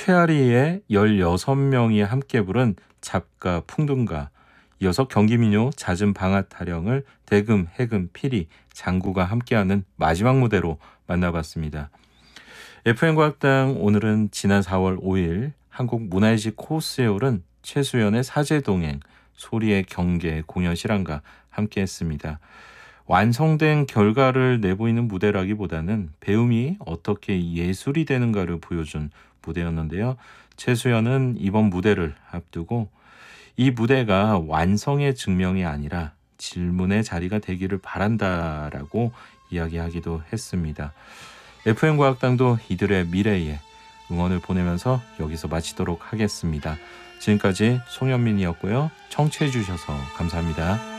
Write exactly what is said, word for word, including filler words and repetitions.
최아리의 열여섯 명이 함께 부른 잡가 풍둔가, 이어서 경기민요 잦은 방앗 타령을 대금, 해금, 피리, 장구가 함께하는 마지막 무대로 만나봤습니다. 에프엠 과학당 오늘은 지난 사월 오일 한국 문화의식 코스에 오른 최수연의 사제동행, 소리의 경계 공연 실황과 함께했습니다. 완성된 결과를 내보이는 무대라기보다는 배움이 어떻게 예술이 되는가를 보여준 무대였는데요. 최수연은 이번 무대를 앞두고 이 무대가 완성의 증명이 아니라 질문의 자리가 되기를 바란다라고 이야기하기도 했습니다. 에프엠 과학당도 이들의 미래에 응원을 보내면서 여기서 마치도록 하겠습니다. 지금까지 송현민이었고요. 청취해 주셔서 감사합니다.